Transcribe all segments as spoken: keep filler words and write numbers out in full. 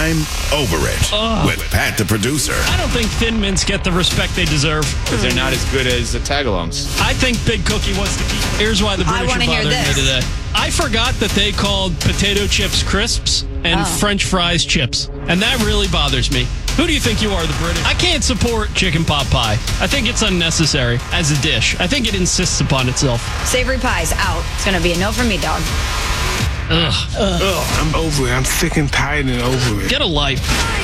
I'm Over It Ugh. with Pat the producer. I don't think Thin Mints get the respect they deserve. Because they're not as good as the Tagalongs. I think Big Cookie wants to keep. Here's why the I British are wanna hear bothering me this. today. I forgot that they called potato chips crisps and Oh. French fries chips. And that really bothers me. Who do you think you are, the British? I can't support chicken pot pie. I think it's unnecessary as a dish. I think it insists upon itself. Savory pie's out. It's going to be a no from me, dog. Ugh. Ugh, I'm over it. I'm sick and tired and over it. Get a life.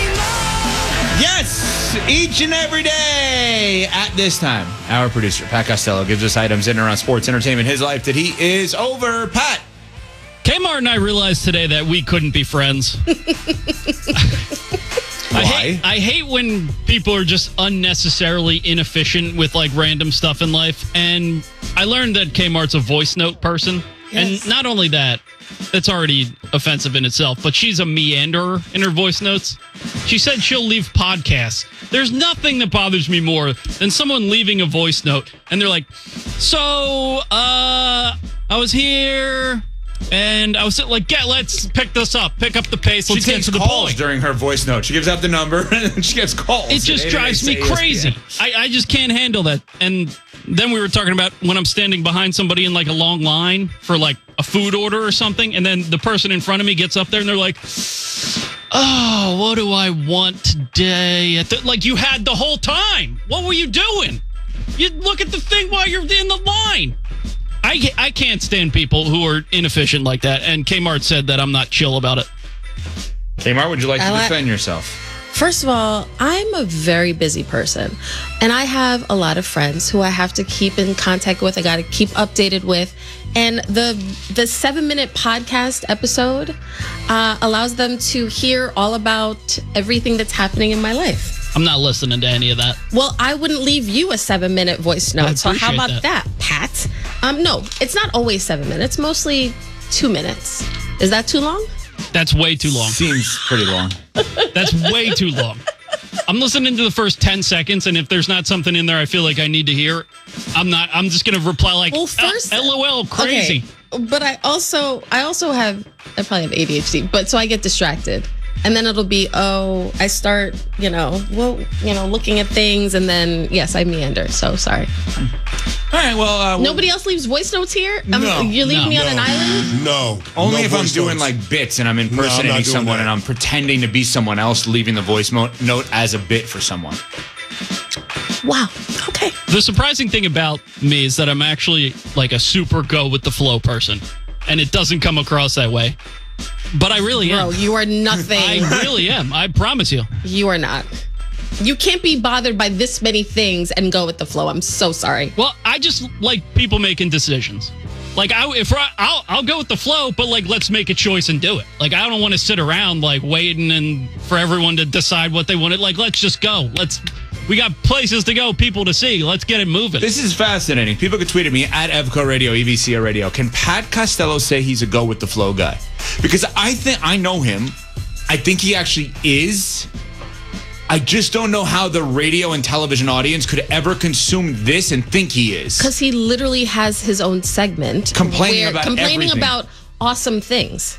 Yes, each and every day at this time, our producer, Pat Costello, gives us items in and around sports, entertainment, his life that he is over. Pat. Kmart and I realized today that we couldn't be friends. I Why? hate, I hate when people are just unnecessarily inefficient with like random stuff in life. And I learned that Kmart's a voice note person. Yes. And not only that, it's already offensive in itself, but she's a meanderer in her voice notes. She said she'll leave podcasts. There's nothing that bothers me more than someone leaving a voice note and they're like, so, uh, I was here and I was like, yeah, let's pick this up, pick up the pace. She Let's get takes to the calls point. during her voice note. She gives out the number and then she gets calls. It just drives me crazy. I, I just can't handle that. And then we were talking about when I'm standing behind somebody in like a long line for like a food order or something, and then the person in front of me gets up there and they're like, oh, what do I want today? At the, like you had the whole time. What were you doing? You look at the thing while you're in the line. I, ca- I can't stand people who are inefficient like that, and Kmart said that I'm not chill about it. Kmart, would you like to I like- defend yourself? First of all, I'm a very busy person, and I have a lot of friends who I have to keep in contact with. I got to keep updated with, and the the seven minute podcast episode uh, allows them to hear all about everything that's happening in my life. I'm not listening to any of that. Well, I wouldn't leave you a seven minute voice I note. So how appreciate about that. that, Pat? Um, no, it's not always seven minutes. Mostly two minutes. Is that too long? That's way too long. Seems pretty long. That's way too long. I'm listening to the first ten seconds, and if there's not something in there I feel like I need to hear, I'm not. I'm just going to reply like, Well, first- "L O L, crazy." Okay, but I also I also have I probably have A D H D, but so I get distracted. And then it'll be, oh, I start, you know, well, you know, looking at things, and then yes, I meander. So sorry. All right, well, uh, we'll- Nobody else leaves voice notes here? Um, No. You're leaving No. me on an No. island? No. only no if I'm voice doing notes. like bits and I'm I'm impersonating not doing someone that. and I'm pretending to be someone else, leaving the voice mo- note as a bit for someone. Wow. Okay. The surprising thing about me is that I'm actually like a super go with the flow person, and it doesn't come across that way. But I really Bro, am. you are nothing. I really am. I promise you. You are not. You can't be bothered by this many things and go with the flow. I'm so sorry. Well, I just like people making decisions. Like I, if I, I'll, I'll go with the flow, but like let's make a choice and do it. Like I don't want to sit around like waiting and for everyone to decide what they wanted. Like let's just go. Let's. We got places to go, people to see. Let's get it moving. This is fascinating. People can tweet at me at Evco Radio, E V C R Radio. Can Pat Costello say he's a go with the flow guy? Because I think I know him. I think he actually is. I just don't know how the radio and television audience could ever consume this and think he is. Because he literally has his own segment. Complaining where- about Complaining everything. about awesome things.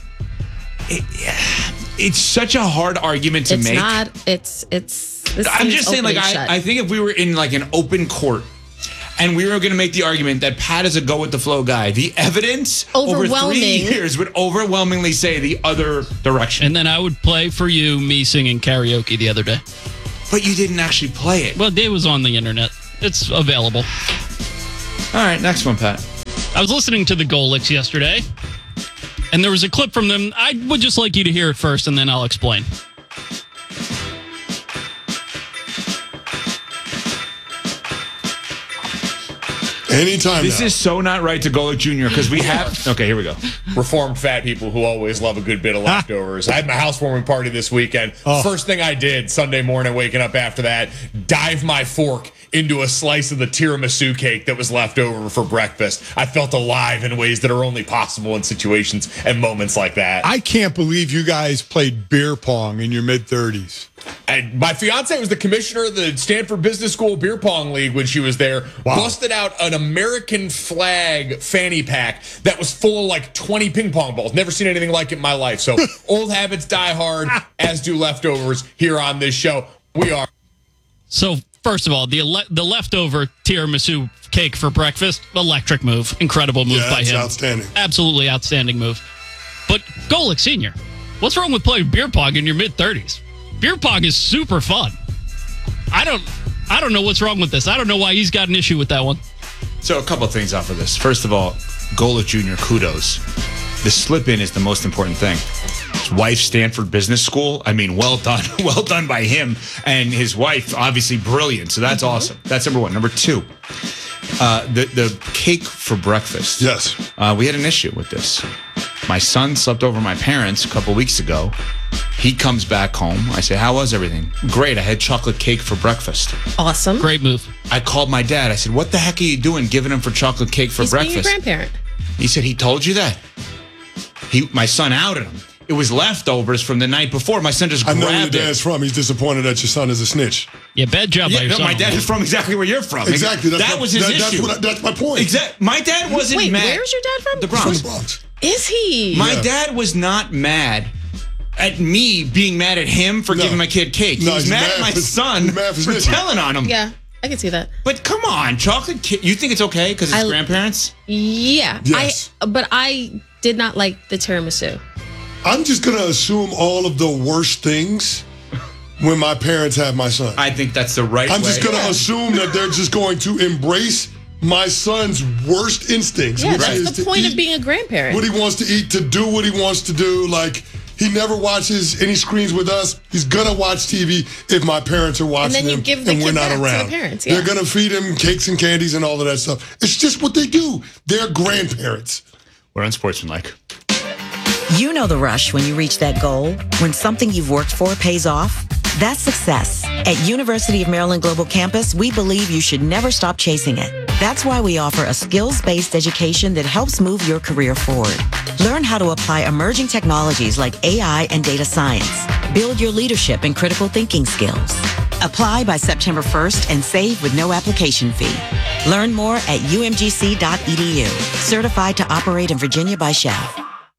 It's such a hard argument to It's make. not. It's, it's, this I'm thing's just saying, like, open and shut. I, I think if we were in like an open court and we were going to make the argument that Pat is a go with the flow guy, the evidence over three Overwhelming. years would overwhelmingly say the other direction. And then I would play for you me singing karaoke the other day. But you didn't actually play it. Well, it was on the internet. It's available. All right, next one, Pat. I was listening to the Golics yesterday, and there was a clip from them. I would just like you to hear it first, and then I'll explain. Anytime This now. is so not right to Golick Junior because we have. Okay, here we go. Reformed fat people who always love a good bit of leftovers. I had my housewarming party this weekend. First thing I did Sunday morning, waking up after that, dive my fork into a slice of the tiramisu cake that was left over for breakfast. I felt alive in ways that are only possible in situations and moments like that. I can't believe you guys played beer pong in your mid thirties. And my fiance was the commissioner of the Stanford Business School Beer Pong League when she was there. Wow. Busted out an American flag fanny pack that was full of like twenty ping pong balls. Never seen anything like it in my life. So old habits die hard, as do leftovers here on this show. We are. So, first of all, the ele- the leftover tiramisu cake for breakfast, electric move. Incredible move Yeah, by that's him. outstanding. Absolutely outstanding move. But Golick Senior, what's wrong with playing beer pong in your mid-thirties? Beer pong is super fun. I don't I don't know what's wrong with this. I don't know why he's got an issue with that one. So a couple of things off of this. First of all, Golick Junior, kudos. The slip-in is the most important thing. His wife, Stanford Business School. I mean, well done. Well done by him. And his wife, obviously brilliant. So that's mm-hmm. awesome. That's number one. Number two, uh, the, the cake for breakfast. Yes. Uh, we had an issue with this. My son slept over at my parents a couple weeks ago. He comes back home. I say, how was everything? Great. I had chocolate cake for breakfast. Awesome. Great move. I called my dad. I said, what the heck are you doing giving him for chocolate cake for He's breakfast? being a grandparent. He said, he told you that? He, my son outed him. It was leftovers from the night before. My son just I grabbed know where your it. dad's from. He's disappointed that your son is a snitch. Yeah, bad job by Yeah, your no, son. my dad is from exactly where you're from. Exactly. That's that my, was his that, issue. That's, what I, that's my point. Exactly. My dad wasn't Wait, mad. where's your dad from? The He's Bronx. from the Bronx. Is he? My Yeah. dad was not mad at me being mad at him for No. giving my kid cake. He No, was he's mad, mad at my for- son he's mad for for snitching. telling on him. Yeah, I can see that. But come on, chocolate cake. You think it's okay because it's I- grandparents? Yeah. Yes. I, but I did not like the tiramisu. I'm just going to assume all of the worst things when my parents have my son. I think that's the right I'm way. just going to assume that they're just going to embrace my son's worst instincts, Yeah, which that's is the to point eat of being a grandparent. what he wants to eat, to do what he wants to do. Like, he never watches any screens with us. He's going to watch T V if my parents are watching then you him give the and we're kid not back to the around. parents, yeah. They're going to feed him cakes and candies and all of that stuff. It's just what they do. They're grandparents. We're unsportsmanlike. You know the rush when you reach that goal, when something you've worked for pays off. That's success. At University of Maryland Global Campus, we believe you should never stop chasing it. That's why we offer a skills-based education that helps move your career forward. Learn how to apply emerging technologies like A I and data science. Build your leadership and critical thinking skills. Apply by September first and save with no application fee. Learn more at u m g c dot e d u. Certified to operate in Virginia by Shell.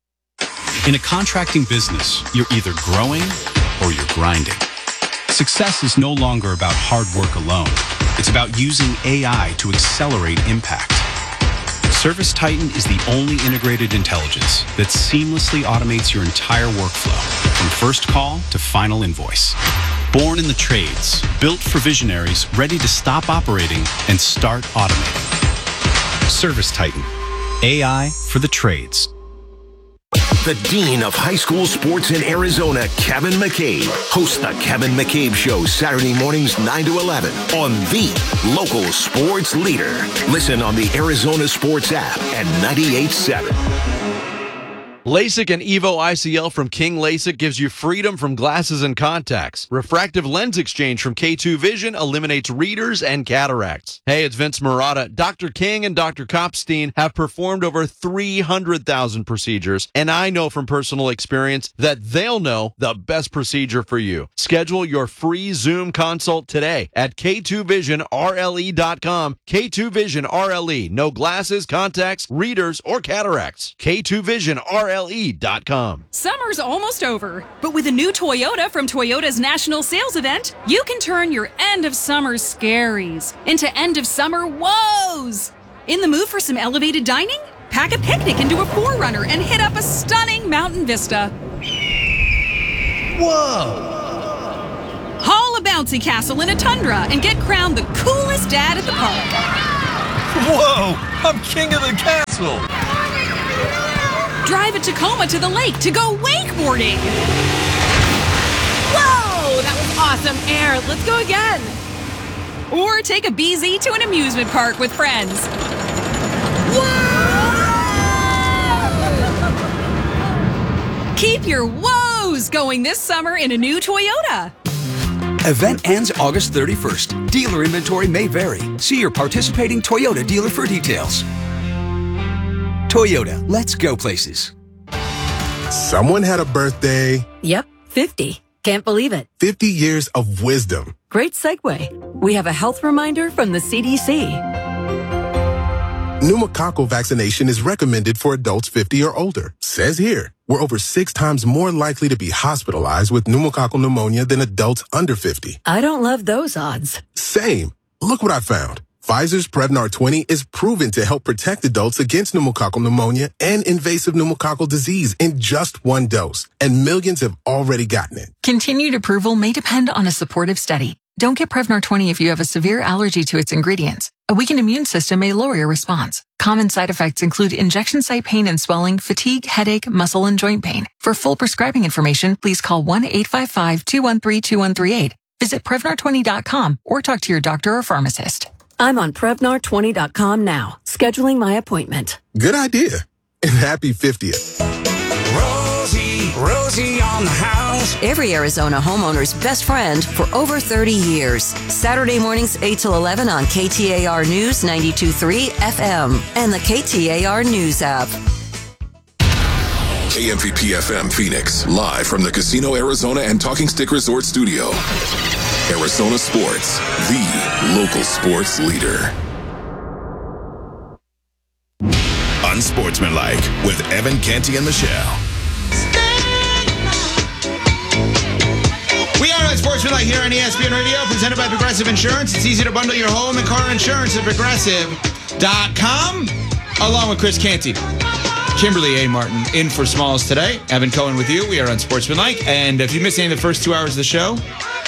In a contracting business, you're either growing or you're grinding. Success is no longer about hard work alone. It's about using A I to accelerate impact. Service Titan is the only integrated intelligence that seamlessly automates your entire workflow, from first call to final invoice. Born in the trades, built for visionaries ready to stop operating and start automating. Service Titan, A I for the trades. The Dean of High School Sports in Arizona, Kevin McCabe, hosts the Kevin McCabe Show Saturday mornings nine to eleven on the local sports leader. Listen on the Arizona Sports app at ninety-eight point seven. LASIK and EVO I C L from King LASIK gives you freedom from glasses and contacts. Refractive lens exchange from K two Vision eliminates readers and cataracts. Hey, it's Vince Murata. Doctor King and Doctor Kopstein have performed over three hundred thousand procedures, and I know from personal experience that they'll know the best procedure for you. Schedule your free Zoom consult today at K two vision R L E dot com. K two Vision R L E. No glasses, contacts, readers, or cataracts. K two Vision R L E dot com. Summer's almost over, but with a new Toyota from Toyota's National Sales Event, you can turn your end of summer scaries into end of summer woes. In the mood for some elevated dining? Pack a picnic into a four runner and hit up a stunning mountain vista. Whoa! Haul a bouncy castle in a tundra and get crowned the coolest dad at the park. Whoa! I'm king of the castle! Drive a Tacoma to the lake to go wakeboarding. Whoa, that was awesome air. Let's go again. Or take a B Z to an amusement park with friends. Whoa! Keep your woes going this summer in a new Toyota. Event ends August thirty-first. Dealer inventory may vary. See your participating Toyota dealer for details. Toyota, let's go places. Someone had a birthday. Yep, fifty. Can't believe it. fifty years of wisdom. Great segue. We have a health reminder from the C D C. Pneumococcal vaccination is recommended for adults fifty or older. Says here, we're over six times more likely to be hospitalized with pneumococcal pneumonia than adults under fifty. I don't love those odds. Same. Look what I found. Pfizer's Prevnar twenty is proven to help protect adults against pneumococcal pneumonia and invasive pneumococcal disease in just one dose. And millions have already gotten it. Continued approval may depend on a supportive study. Don't get Prevnar twenty if you have a severe allergy to its ingredients. A weakened immune system may lower your response. Common side effects include injection site pain and swelling, fatigue, headache, muscle, and joint pain. For full prescribing information, please call one eight five five, two one three, two one three eight. Visit Prevnar twenty dot com or talk to your doctor or pharmacist. I'm on Prevnar twenty dot com now, scheduling my appointment. Good idea. And happy fiftieth. Rosie, Rosie on the house. Every Arizona homeowner's best friend for over thirty years. Saturday mornings eight till eleven on K T A R News ninety-two point three F M and the K T A R News app. K M V P F M Phoenix, live from the Casino Arizona and Talking Stick Resort Studio. Arizona Sports, the local sports leader. Unsportsmanlike with Evan, Canty, and Michelle. We are Unsportsmanlike here on E S P N Radio, presented by Progressive Insurance. It's easy to bundle your home and car insurance at progressive dot com. Along with Chris Canty, Kimberly A. Martin in for Smalls today. Evan Cohen with you. We are Unsportsmanlike. And if you missed any of the first two hours of the show,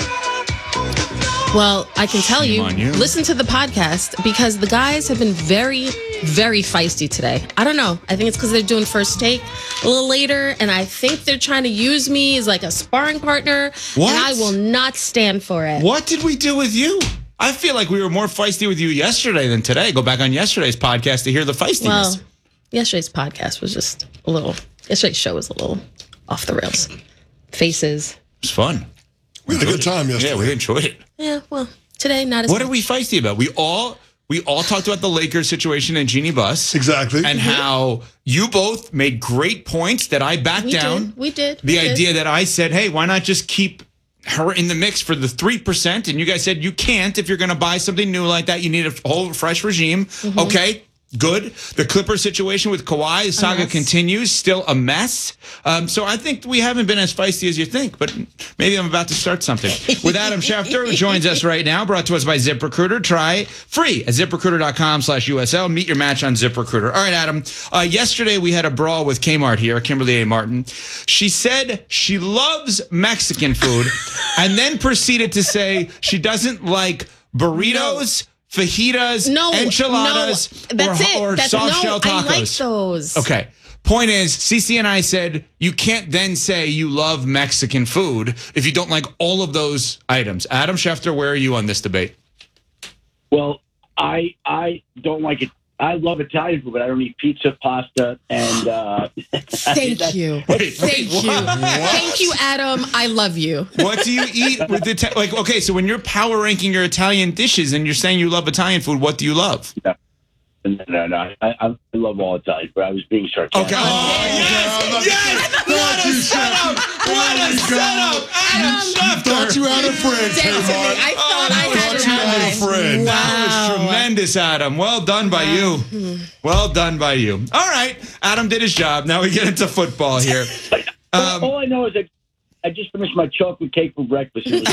well, I can tell you, you, listen to the podcast because the guys have been very, very feisty today. I don't know. I think it's because they're doing First Take a little later, and I think they're trying to use me as like a sparring partner, what? and I will not stand for it. What did we do with you? I feel like we were more feisty with you yesterday than today. Go back on yesterday's podcast to hear the feistiness. Well, yesterday's podcast was just a little, yesterday's show was a little off the rails. Faces. It was fun. We had a good time yesterday. Yeah, we enjoyed it. Yeah, well, today not as What much. are we feisty about? We all we all talked about the Lakers situation and Jeannie Buss. Exactly. And Mm-hmm. how you both made great points that I backed we down. Did. We did. The we idea did. that I said, hey, why not just keep her in the mix for the three percent? And you guys said you can't. If you're going to buy something new like that, you need a whole fresh regime. Mm-hmm. Okay. Good. The Clipper situation with Kawhi, the saga continues, still a mess. Um, so I think we haven't been as feisty as you think, but maybe I'm about to start something. With Adam Schefter, who joins us right now, brought to us by ZipRecruiter. Try free at ZipRecruiter.com slash USL. Meet your match on ZipRecruiter. All right, Adam. Uh, yesterday we had a brawl with Kmart here, Kimberly A. Martin. She said she loves Mexican food and then proceeded to say she doesn't like burritos, no. fajitas, no, enchiladas, no, that's or, it. or That's, soft no, shell tacos. I like those. Okay. Point is, Cece and I said you can't then say you love Mexican food if you don't like all of those items. Adam Schefter, where are you on this debate? Well, I I don't like it. I love Italian food, but I don't eat pizza, pasta, and. Uh, Thank you. Wait, Thank wait, you. what? Thank you, Adam. I love you. What do you eat with the like? Okay, so when you're power ranking your Italian dishes and you're saying you love Italian food, what do you love? No, no, no. no. I, I love all Italian, but I was being sarcastic. Okay. Oh, yes, yes. What a setup! What a setup! Adam Schefter. Thought you had a friend, Kmart. I thought I had Thought you had a friend. Wow. That was tremendous, Adam. Well done by you. Well done by you. All right. Adam did his job. Now we get into football here. Um, all I know is that I just finished my chocolate cake for breakfast. It was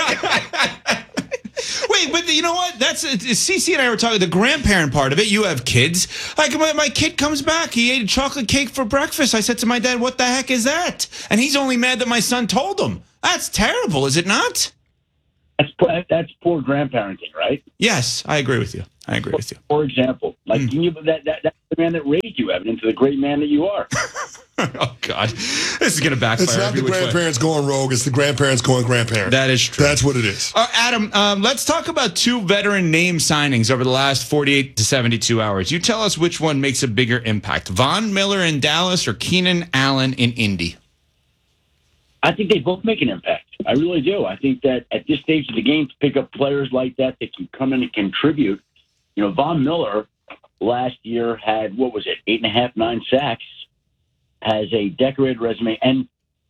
Wait, but you know what? That's Cece and I were talking the grandparent part of it. You have kids. Like my, my kid comes back, he ate a chocolate cake for breakfast. I said to my dad, "What the heck is that?" And he's only mad that my son told him. That's terrible, is it not? That's that's poor grandparenting, right? Yes, I agree with you. I agree with you. For example, like mm. you, that, that that's the man that raised you, Evan, into the great man that you are. Oh God, this is going to backfire. It's not the grandparents way. going rogue; it's the grandparents going grandparent. That is true. That's what it is. Uh, Adam, um, let's talk about two veteran name signings over the last forty-eight to seventy-two hours. You tell us which one makes a bigger impact: Von Miller in Dallas or Keenan Allen in Indy. I think they both make an impact. I really do. I think that at this stage of the game, to pick up players like that that can come in and contribute. You know, Von Miller last year had, what was it, eight and a half, nine sacks, has a decorated resume. And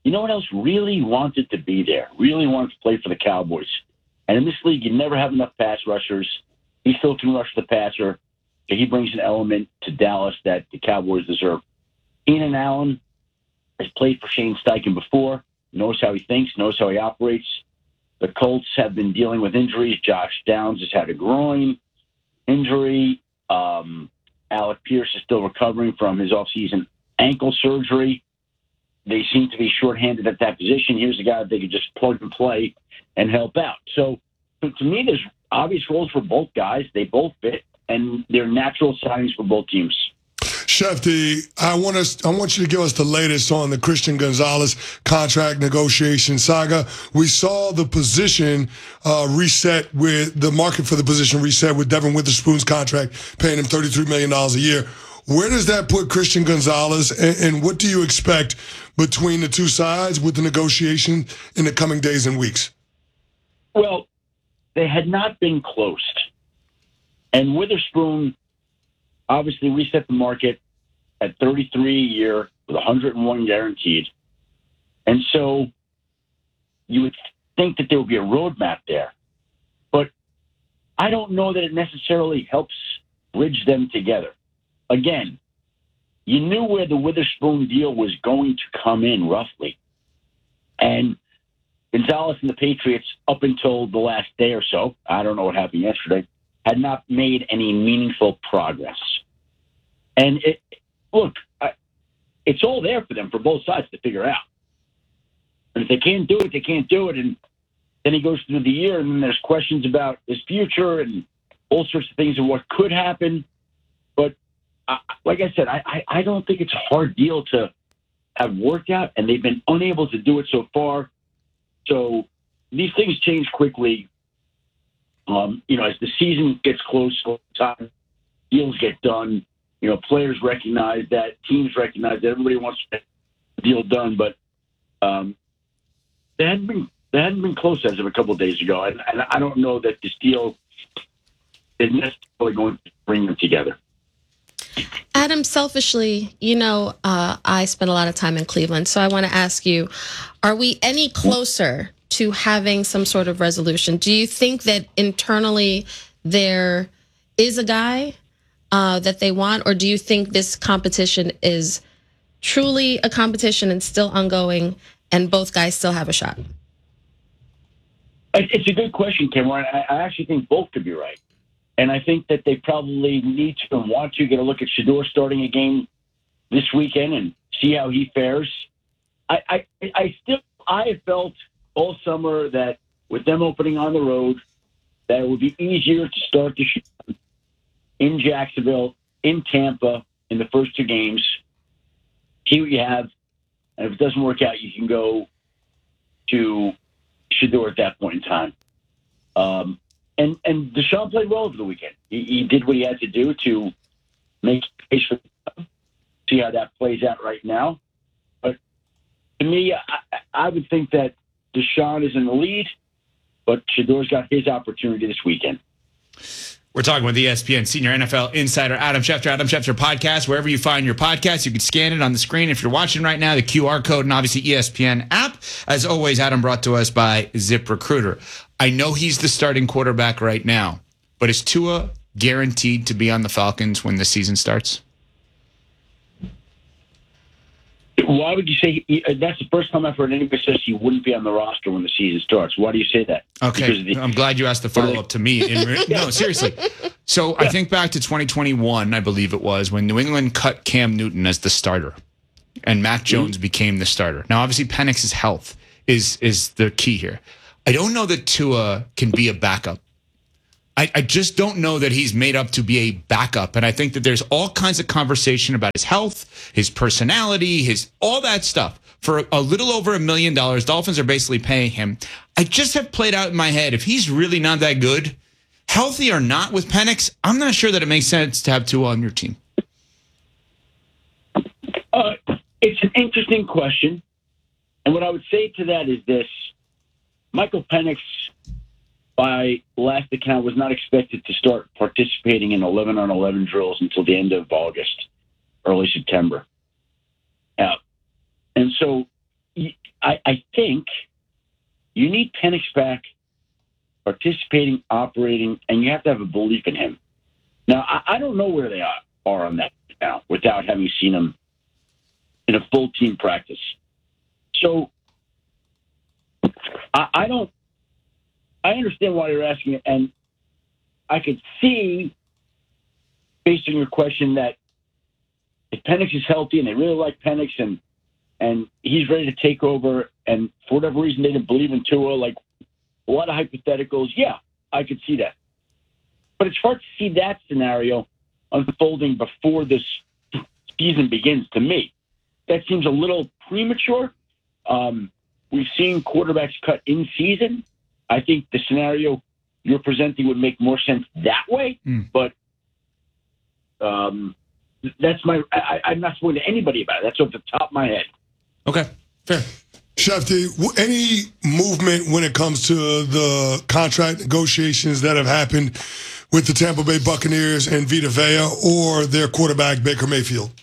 You know what else really wanted to be there, really wanted to play for the Cowboys? And in this league, you never have enough pass rushers. He still can rush the passer. So he brings an element to Dallas that the Cowboys deserve. Keenan Allen has played for Shane Steichen before, knows how he thinks, knows how he operates. The Colts have been dealing with injuries. Josh Downs has had a groin injury. Um, Alec Pierce is still recovering from his offseason ankle surgery. They seem to be shorthanded at that position. Here's a guy that they could just plug and play and help out. So, so to me, there's obvious roles for both guys. They both fit, and they're natural signings for both teams. Shefty, I want us. I want you to give us the latest on the Christian Gonzalez contract negotiation saga. We saw the position uh, reset with the market for the position reset with Devin Witherspoon's contract, paying him thirty-three million dollars a year. Where does that put Christian Gonzalez, and, and what do you expect between the two sides with the negotiation in the coming days and weeks? Well, they had not been close, and Witherspoon obviously reset the market at thirty-three a year with one hundred one guaranteed. And so you would think that there would be a roadmap there. But I don't know that it necessarily helps bridge them together. Again, you knew where the Witherspoon deal was going to come in roughly. And Gonzalez and the Patriots, up until the last day or so, I don't know what happened yesterday, had not made any meaningful progress. And it, look, I, it's all there for them, for both sides to figure out. And if they can't do it, they can't do it. And then he goes through the year, and then there's questions about his future and all sorts of things and what could happen. But I, like I said, I, I, I don't think it's a hard deal to have worked out, and they've been unable to do it so far. So these things change quickly. Um, you know, as the season gets close, time deals get done. You know, players recognize that, teams recognize that, everybody wants to get the deal done, but um, they hadn't been they hadn't been close as of a couple of days ago, and, and I don't know that this deal is necessarily going to bring them together. Adam, selfishly, you know, uh, I spent a lot of time in Cleveland, so I want to ask you, are we any closer to having some sort of resolution? Do you think that internally there is a guy uh, that they want, or do you think this competition is truly a competition and still ongoing, and both guys still have a shot? It's a good question, Cameron. I actually think both could be right. And I think that they probably need to and want to get a look at Shedeur starting a game this weekend and see how he fares. I, I, I still, I have felt all summer that with them opening on the road, that it would be easier to start the season in Jacksonville, in Tampa, in the first two games. See what you have, and if it doesn't work out, you can go to Shedeur at that point in time. Um, and and Deshaun played well over the weekend. He, he did what he had to do to make space for them. See how that plays out right now. But to me, I, I would think that Deshaun is in the lead, but Shedeur's got his opportunity this weekend. We're talking with E S P N senior N F L insider Adam Schefter. Adam Schefter podcast, wherever you find your podcast, you can scan it on the screen. If you're watching right now, the Q R code and obviously E S P N app. As always, Adam brought to us by ZipRecruiter. I know he's the starting quarterback right now, but is Tua guaranteed to be on the Falcons when the season starts? Why would you say he, that's the first time I've heard anybody says he wouldn't be on the roster when the season starts? Why do you say that? Okay, the, I'm glad you asked the follow-up to me. In, no, seriously. So yeah. I think back to twenty twenty-one, I believe it was, when New England cut Cam Newton as the starter and Mac Jones mm-hmm. became the starter. Now, obviously, Penix's health is is the key here. I don't know that Tua can be a backup. I, I just don't know that he's made up to be a backup. And I think that there's all kinds of conversation about his health, his personality, his all that stuff. For a little over a million dollars, Dolphins are basically paying him. I just have played out in my head, if he's really not that good, healthy or not with Penix, I'm not sure that it makes sense to have Tua on your team. Uh, it's an interesting question. And what I would say to that is this. Michael Penix, by last account, was not expected to start participating in eleven on eleven drills until the end of August, early September. Uh, and so I, I think you need Penix back, participating, operating, and you have to have a belief in him. Now, I, I don't know where they are, are on that now without having seen him in a full team practice. So I, I don't. I understand why you're asking it, and I could see, based on your question, that if Penix is healthy and they really like Penix and and he's ready to take over, and for whatever reason they didn't believe in Tua, like a lot of hypotheticals, yeah, I could see that. But it's hard to see that scenario unfolding before this season begins to me. That seems a little premature. Um, we've seen quarterbacks cut in season. I think the scenario you're presenting would make more sense that way, mm. but um, that's my. I, I'm not speaking to anybody about it. That's off the top of my head. Okay, fair. Shefty, any movement when it comes to the contract negotiations that have happened with the Tampa Bay Buccaneers and Vita Vea or their quarterback Baker Mayfield?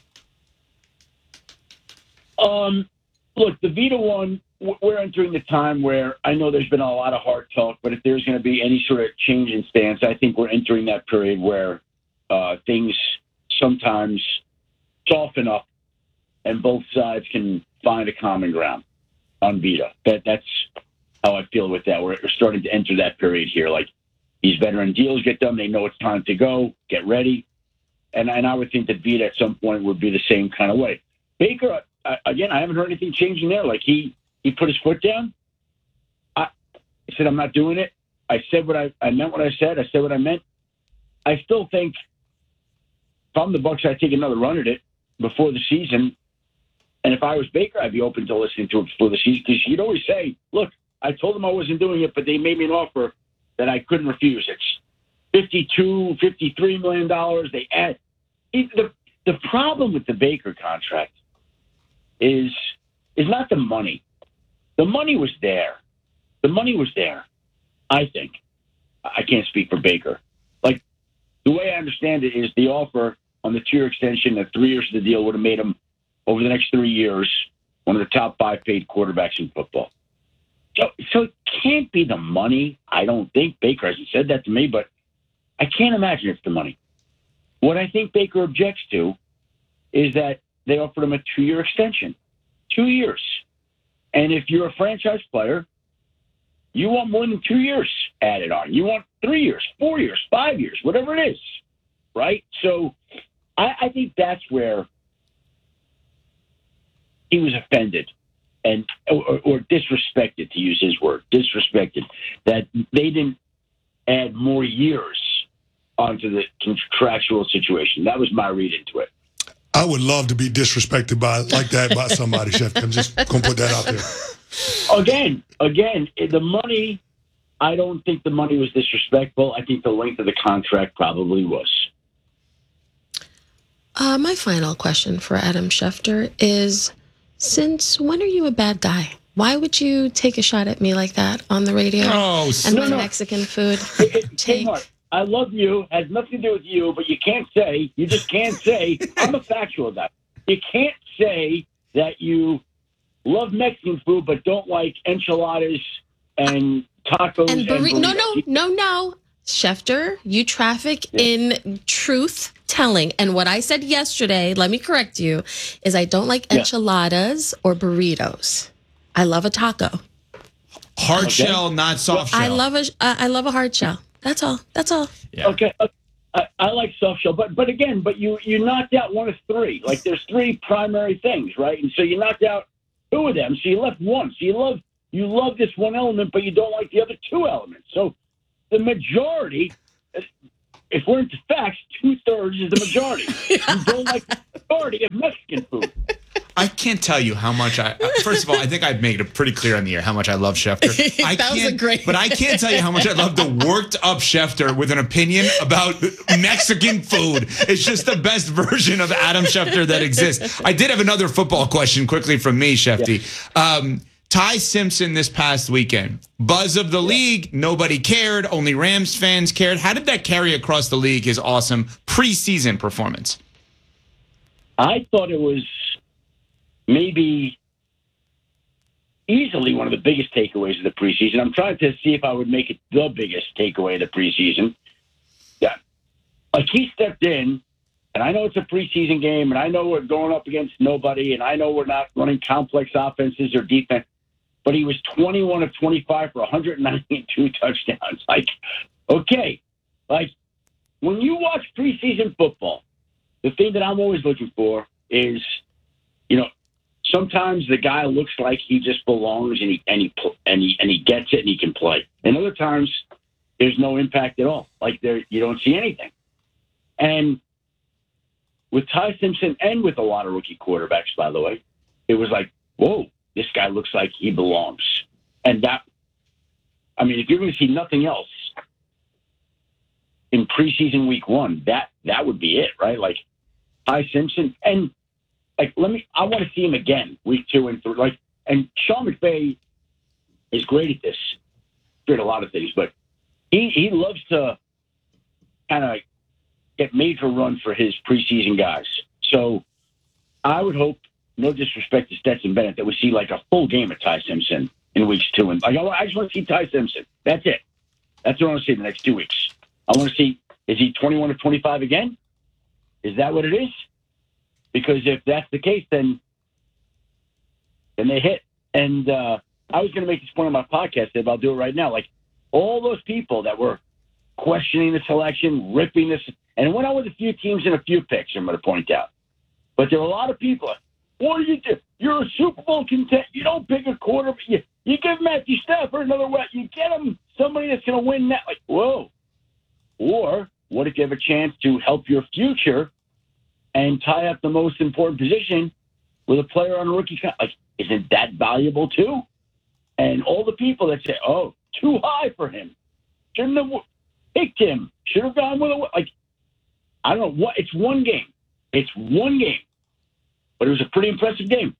Um, look, the Vita one, we're entering the time where I know there's been a lot of hard talk, but if there's going to be any sort of change in stance, I think we're entering that period where uh, things sometimes soften up and both sides can find a common ground on Vita. That that's how I feel with that. We're, we're starting to enter that period here. Like, these veteran deals get done, they know it's time to go, get ready. And, and I would think that Vita at some point would be the same kind of way. Baker, uh, again, I haven't heard anything changing there. Like, he, he put his foot down. I, I said, I'm not doing it. I said what I, I meant what I said. I said what I meant. I still think if I'm the Bucs, I'd take another run at it before the season. And if I was Baker, I'd be open to listening to it before the season, because you'd always say, look, I told them I wasn't doing it, but they made me an offer that I couldn't refuse. It's fifty-two, fifty-three million dollars. They add. The, the problem with the Baker contract is, is not the money. The money was there. The money was there, I think. I can't speak for Baker. Like, the way I understand it is the offer on the two-year extension, the three years of the deal would have made him, over the next three years, one of the top five paid quarterbacks in football. So, so it can't be the money. I don't think. Baker hasn't said that to me, but I can't imagine it's the money. What I think Baker objects to is that they offered him a two-year extension. Two years. And if you're a franchise player, you want more than two years added on. You want three years, four years, five years, whatever it is, right? So I, I think that's where he was offended and or, or disrespected, to use his word, disrespected, that they didn't add more years onto the contractual situation. That was my read into it. I would love to be disrespected by like that by somebody, Chef. I'm just going to put that out there. Again, again, the money, I don't think the money was disrespectful. I think the length of the contract probably was. Uh, my final question for Adam Schefter is, since when are you a bad guy? Why would you take a shot at me like that on the radio? Oh, and no, my no. Mexican food. Take. Mark, I love you. Has nothing to do with you, but you can't say, you just can't say, I'm a factual guy. You can't say that you love Mexican food, but don't like enchiladas and tacos. And, burri- and no, no, no, no. Schefter, you traffic Yeah. in truth telling. And what I said yesterday, let me correct you, is I don't like Yeah. enchiladas or burritos. I love a taco. Hard Okay. shell, not soft shell. I love a uh, I love a hard shell. That's all. That's all. Yeah. Okay. uh, I, I like soft shell, but but again, but you you knocked out one of three. Like, there's three primary things, right? And so you knocked out two of them, so you left one. So you love you love this one element, but you don't like the other two elements. So the majority, if we're into facts, two thirds is the majority. You don't like the majority of Mexican food. I can't tell you how much I. First of all, I think I've made it pretty clear on the air how much I love Schefter. I That was a can't, great- but I can't tell you how much I love the worked up Schefter with an opinion about Mexican food. It's just the best version of Adam Schefter that exists. I did have another football question quickly from me, Shefty. Um, Ty Simpson this past weekend. Buzz of the league, nobody cared, only Rams fans cared. How did that carry across the league, his awesome preseason performance? I thought it was maybe easily one of the biggest takeaways of the preseason. I'm trying to see if I would make it the biggest takeaway of the preseason. Yeah. Like he stepped in, and I know it's a preseason game, and I know we're going up against nobody, and I know we're not running complex offenses or defense, but he was twenty-one of twenty-five for one hundred ninety-two touchdowns. Like, okay. Like, when you watch preseason football, the thing that I'm always looking for is, you know, sometimes the guy looks like he just belongs and he and he and he and he gets it and he can play. And other times, there's no impact at all. Like there, you don't see anything. And with Ty Simpson and with a lot of rookie quarterbacks, by the way, it was like, whoa, this guy looks like he belongs. And that, I mean, if you're going to see nothing else in preseason week one, that that would be it, right? Like Ty Simpson and. Like, let me, I want to see him again, week two and three. Like, and Sean McVay is great at this. Great at a lot of things, but he, he loves to kind of get major runs for his preseason guys. So I would hope, no disrespect to Stetson Bennett, that we see like a full game of Ty Simpson in weeks two. And like, I just want to see Ty Simpson. That's it. That's what I want to see in the next two weeks. I want to see, is he twenty-one of twenty-five again? Is that what it is? Because if that's the case, then then they hit. And uh, I was going to make this point on my podcast, but I'll do it right now. Like, all those people that were questioning the selection, ripping this, and it went on with a few teams and a few picks, I'm going to point out. But there were a lot of people, what do you do? You're a Super Bowl contender. You don't pick a quarterback. You, you give Matthew Stafford another way. You get him somebody that's going to win that. Like, whoa. Or what if you have a chance to help your future and tie up the most important position with a player on a rookie contract? Like, isn't that valuable too? And all the people that say, oh, too high for him. Shouldn't have picked him. Should have gone with a, like, I don't know what, it's one game. It's one game. But it was a pretty impressive game.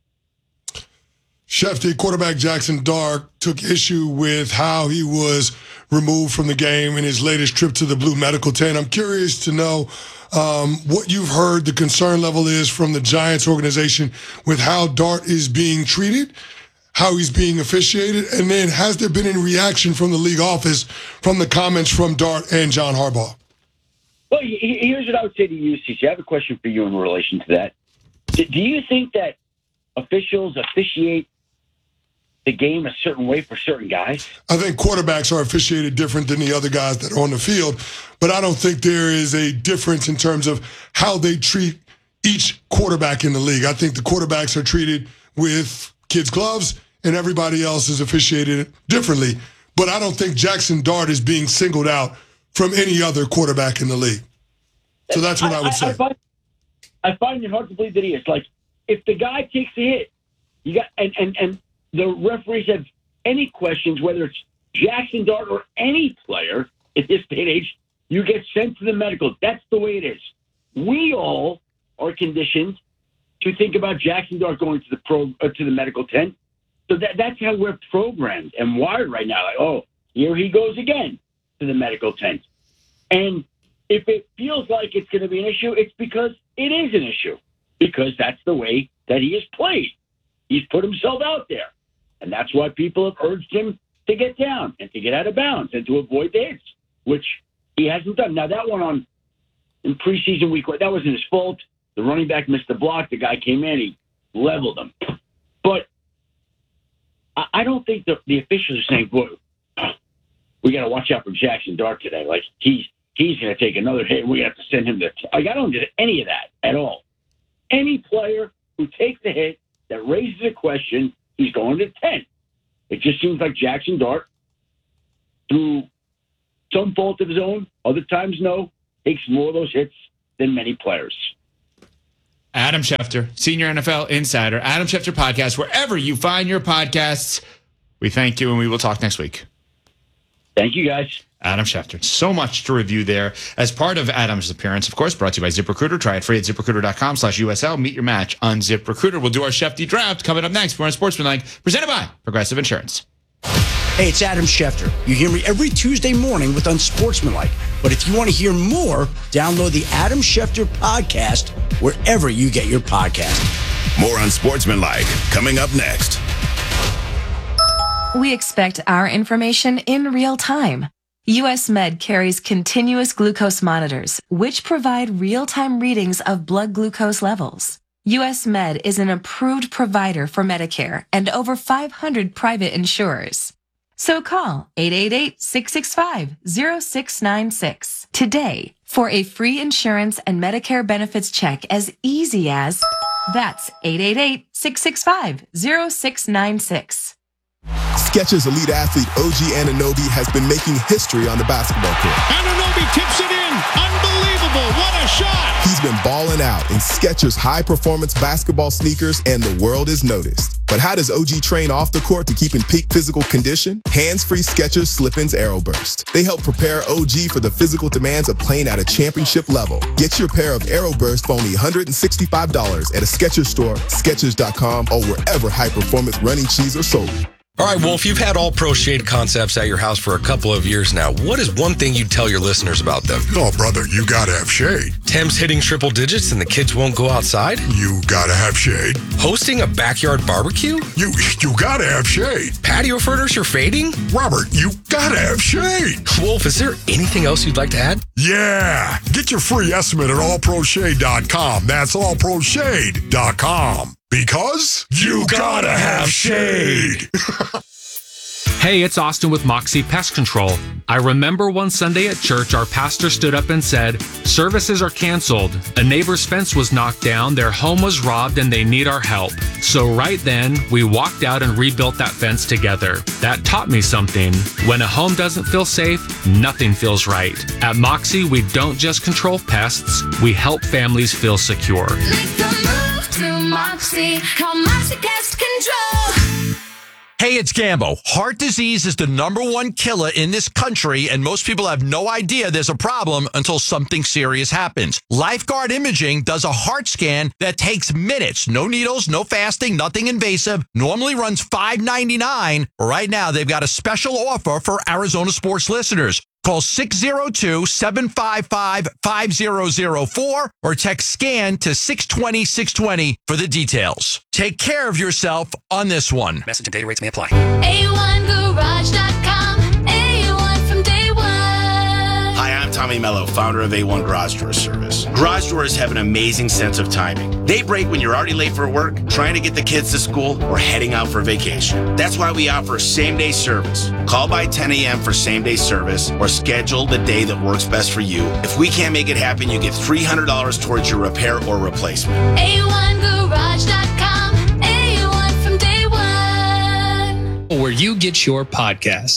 Shefty, quarterback Jackson Dart took issue with how he was removed from the game in his latest trip to the Blue Medical Tent. I'm curious to know um, what you've heard the concern level is from the Giants organization with how Dart is being treated, how he's being officiated, and then has there been any reaction from the league office from the comments from Dart and John Harbaugh? Well, here's what I would say to you, C C. I have a question for you in relation to that. Do you think that officials officiate the game a certain way for certain guys? I think quarterbacks are officiated different than the other guys that are on the field, but I don't think there is a difference in terms of how they treat each quarterback in the league. I think the quarterbacks are treated with kids' gloves and everybody else is officiated differently, but I don't think Jackson Dart is being singled out from any other quarterback in the league. So that's what I, I would say. I, I, find, I find it hard to believe that he is. Like, if the guy takes a hit, you got and and and the referees have any questions, whether it's Jackson Dart or any player in this day and age, you get sent to the medical. That's the way it is. We all are conditioned to think about Jackson Dart going to the pro uh, to the medical tent. So that that's how we're programmed and wired right now. Like, oh, here he goes again to the medical tent. And if it feels like it's going to be an issue, it's because it is an issue, because that's the way that he has played. He's put himself out there. And that's why people have urged him to get down and to get out of bounds and to avoid the hits, which he hasn't done. Now, that one on in preseason week, that wasn't his fault. The running back missed the block. The guy came in. He leveled him. But I, I don't think the, the officials are saying, boy, we got to watch out for Jackson Dart today. Like, he's he's going to take another hit. We have to send him to – like, I don't get any of that at all. Any player who takes a hit that raises a question, he's going to ten. It just seems like Jackson Dart, through some fault of his own, other times no, takes more of those hits than many players. Adam Schefter, Senior N F L Insider, Adam Schefter Podcast, wherever you find your podcasts. We thank you, and we will talk next week. Thank you, guys. Adam Schefter. So much to review there as part of Adam's appearance, of course, brought to you by ZipRecruiter. Try it free at ZipRecruiter.com slash USL. Meet your match on ZipRecruiter. We'll do our Shefty draft coming up next. We're on Sportsmanlike, presented by Progressive Insurance. Hey, it's Adam Schefter. You hear me every Tuesday morning with Unsportsmanlike. But if you want to hear more, download the Adam Schefter Podcast wherever you get your podcast. More Unsportsmanlike coming up next. we expect our information in real time. U S Med carries continuous glucose monitors, which provide real-time readings of blood glucose levels. U S Med is an approved provider for Medicare and over five hundred private insurers. So call eight eight eight, six six five, zero six nine six today for a free insurance and Medicare benefits check as easy as that's eight eight eight, six six five, zero six nine six. Skechers elite athlete O G Anunoby has been making history on the basketball court. Anunoby tips it in. Unbelievable. What a shot. He's been balling out in Skechers high-performance basketball sneakers, and the world has noticed. But how does O G train off the court to keep in peak physical condition? Hands-free Skechers Slip-ins Aeroburst. They help prepare O G for the physical demands of playing at a championship level. Get your pair of Aeroburst for only one hundred sixty-five dollars at a Skechers store, Skechers dot com, or wherever high-performance running shoes are sold. All right, Wolf, you've had All Pro Shade concepts at your house for a couple of years now. What is one thing you'd tell your listeners about them? Oh, brother, you gotta have shade. Tim's hitting triple digits and the kids won't go outside? You gotta have shade. Hosting a backyard barbecue? You you gotta have shade. Patio furniture fading? Robert, you gotta have shade. Wolf, is there anything else you'd like to add? Yeah. Get your free estimate at all pro shade dot com. That's all pro shade dot com. Because you gotta have shade. Hey, it's Austin with Moxie Pest Control. I remember one Sunday at church, our pastor stood up and said, services are canceled. A neighbor's fence was knocked down, their home was robbed, and they need our help. So right then, we walked out and rebuilt that fence together. That taught me something. When a home doesn't feel safe, nothing feels right. At Moxie, we don't just control pests, we help families feel secure. Make the move to Moxie. Call Moxie Pest Control. Hey, it's Gambo. Heart disease is the number one killer in this country, and most people have no idea there's a problem until something serious happens. Lifeguard Imaging does a heart scan that takes minutes. No needles, no fasting, nothing invasive. Normally runs five ninety-nine. Right now, they've got a special offer for Arizona sports listeners. Call six oh two, seven five five, five oh oh four or text SCAN to six two zero, six two zero for the details. Take care of yourself on this one. Message and data rates may apply. A one garage dot com. A one from day one. Hi, I'm Tommy Mello, founder of A one Garage Door Service. Garage doors have an amazing sense of timing. They break when you're already late for work, trying to get the kids to school, or heading out for vacation. That's why we offer same-day service. Call by ten a.m. for same-day service or schedule the day that works best for you. If we can't make it happen, you get three hundred dollars towards your repair or replacement. A one garage dot com. A one from day one. Where you get your podcasts.